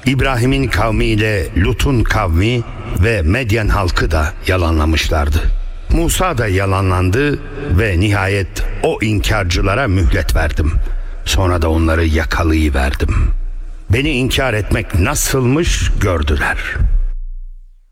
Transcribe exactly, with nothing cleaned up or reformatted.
İbrahim'in kavmiyle Lut'un kavmi ve Medyen halkı da yalanlamışlardı. Musa da yalanlandı ve nihayet o inkarcılara mühlet verdim. Sonra da onları yakalayıverdim. Beni inkar etmek nasılmış gördüler.